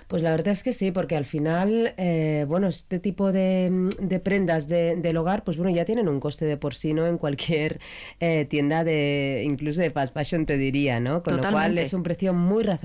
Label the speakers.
Speaker 1: Pues la verdad es que sí, porque al final, bueno, este tipo de prendas del hogar, pues bueno, ya tienen un coste de por sí, ¿no? En cualquier tienda incluso de fast fashion te diría, ¿no? Con lo cual es
Speaker 2: Totalmente.
Speaker 1: un precio muy razonable